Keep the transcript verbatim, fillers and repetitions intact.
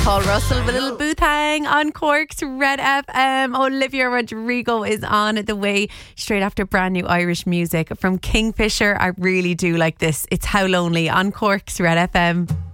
Paul Russell with a little booth hang on Cork's Red F M. Olivia Rodrigo is on the way straight after brand new Irish music from Kingfisher. I really do like this. It's How Lonely on Cork's Red F M.